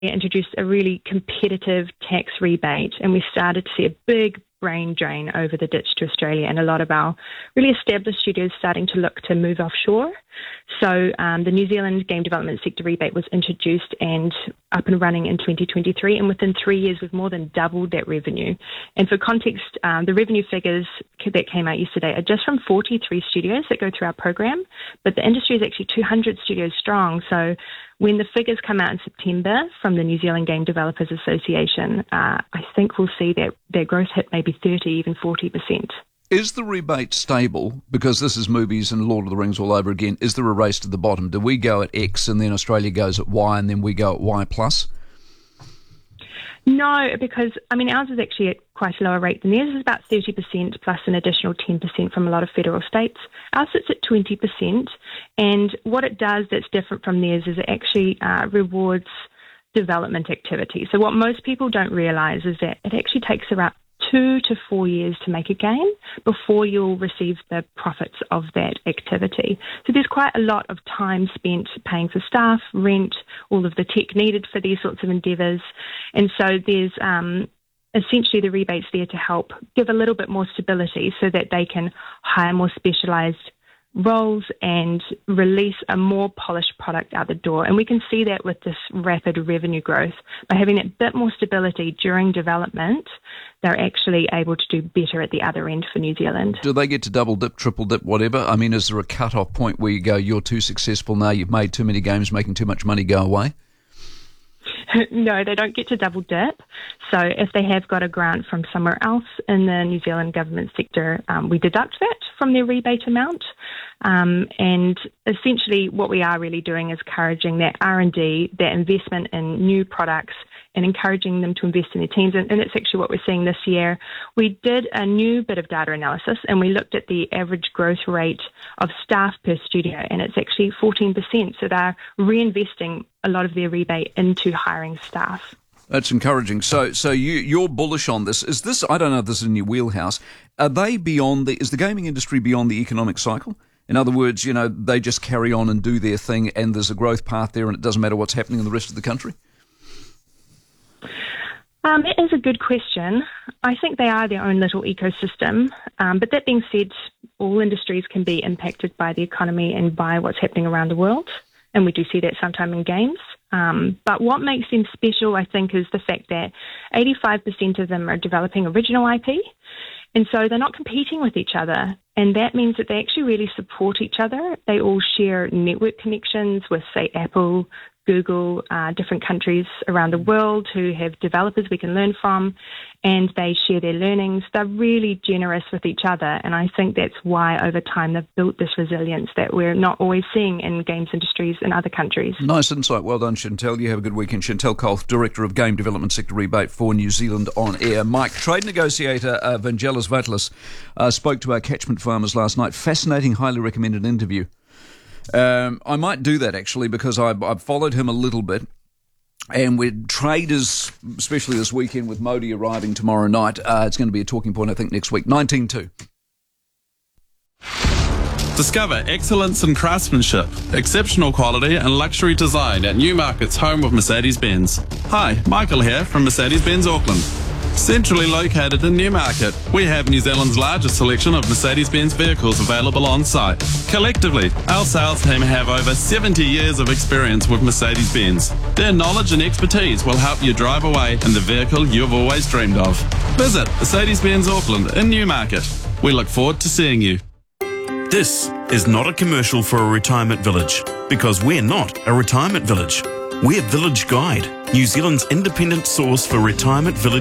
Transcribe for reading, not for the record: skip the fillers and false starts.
introduced a really competitive tax rebate, and we started to see a big brain drain over the ditch to Australia, and a lot of our really established studios starting to look to move offshore. So the New Zealand Game Development Sector Rebate was introduced and up and running in 2023, and within 3 years we've more than doubled that revenue. And for context, the revenue figures that came out yesterday are just from 43 studios that go through our program, but the industry is actually 200 studios strong. So when the figures come out in September from the New Zealand Game Developers Association, I think we'll see that their growth hit maybe 30, even 40%. Is the rebate stable? Because this is movies and Lord of the Rings all over again. Is there a race to the bottom? Do we go at X and then Australia goes at Y and then we go at Y plus? No, because, ours is actually at quite a lower rate than theirs. It's about 30% plus an additional 10% from a lot of federal states. Ours sits at 20%, and what it does that's different from theirs is it actually rewards development activity. So what most people don't realise is that it actually takes around 2 to 4 years to make a game before you'll receive the profits of that activity. So there's quite a lot of time spent paying for staff, rent, all of the tech needed for these sorts of endeavours. And so there's essentially the rebates there to help give a little bit more stability so that they can hire more specialised roles and release a more polished product out the door. And we can see that with this rapid revenue growth. By having that bit more stability during development, they're actually able to do better at the other end for New Zealand. Do they get to double dip, triple dip, whatever? Is there a cut-off point where you go, you're too successful now, you've made too many games, making too much money, go away? No, they don't get to double dip. So if they have got a grant from somewhere else in the New Zealand government sector, we deduct that from their rebate amount. And essentially what we are really doing is encouraging that R&D, that investment in new products, and encouraging them to invest in their teams. And that's actually what we're seeing this year. We did a new bit of data analysis, and we looked at the average growth rate of staff per studio, and it's actually 14%. So they're reinvesting a lot of their rebate into hiring staff. That's encouraging. So you're bullish on this. Is this, I don't know if this is in your wheelhouse, are they is the gaming industry beyond the economic cycle? In other words, they just carry on and do their thing, and there's a growth path there, and it doesn't matter what's happening in the rest of the country? That is a good question. I think they are their own little ecosystem. But that being said, all industries can be impacted by the economy and by what's happening around the world. And we do see that sometime in games. But what makes them special, I think, is the fact that 85% of them are developing original IP. And so they're not competing with each other. And that means that they actually really support each other. They all share network connections with, say, Apple, Google, different countries around the world who have developers we can learn from, and they share their learnings. They're really generous with each other, and I think that's why over time they've built this resilience that we're not always seeing in games industries in other countries. Nice insight. Well done, Chantel. You have a good weekend. Chantel Kolf, Director of Game Development Sector Rebate for New Zealand On Air. Mike, trade negotiator Vangelis Vatalis spoke to our catchment farmers last night. Fascinating, highly recommended interview. I might do that actually because I've followed him a little bit, and we're traders, especially this weekend with Modi arriving tomorrow night. It's going to be a talking point, I think, next week. 19.2. Discover excellence in craftsmanship, exceptional quality and luxury design at Newmarket's home of Mercedes-Benz. Hi, Michael here from Mercedes-Benz Auckland. Centrally located in Newmarket, we have New Zealand's largest selection of Mercedes-Benz vehicles available on site. Collectively, our sales team have over 70 years of experience with Mercedes-Benz. Their knowledge and expertise will help you drive away in the vehicle you've always dreamed of. Visit Mercedes-Benz Auckland in Newmarket. We look forward to seeing you. This is not a commercial for a retirement village, because we're not a retirement village. We're Village Guide, New Zealand's independent source for retirement village